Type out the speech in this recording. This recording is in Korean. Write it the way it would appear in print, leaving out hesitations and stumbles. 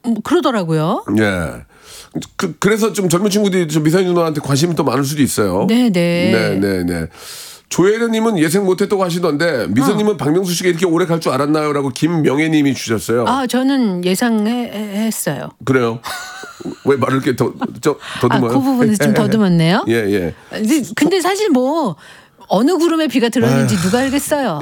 그러더라고요. 예. 그래서 좀 젊은 친구들이 좀 미선이 누나한테 관심이 더 많을 수도 있어요. 네네. 네네네. 조혜련님은 예상 못했다고 하시던데 미선님은 박명수 씨가 이렇게 오래 갈 줄 알았나요? 라고 김명애님이 주셨어요. 저는 예상했어요. 그래요? 왜 말을 이렇게 더듬어요? 그 부분에서 좀 더듬었네요. 예. 근데 사실 어느 구름에 비가 들었는지 누가 알겠어요.